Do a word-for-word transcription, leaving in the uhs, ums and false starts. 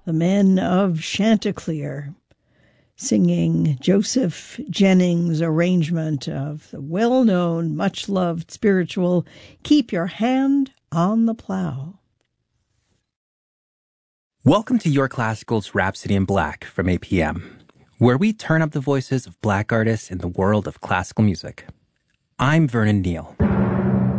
the men of Chanticleer, singing Joseph Jennings' arrangement of the well-known, much-loved spiritual, Keep Your Hand on the Plow. Welcome to Your Classical's Rhapsody in Black from A P M, where we turn up the voices of Black artists in the world of classical music. I'm Vernon Neal.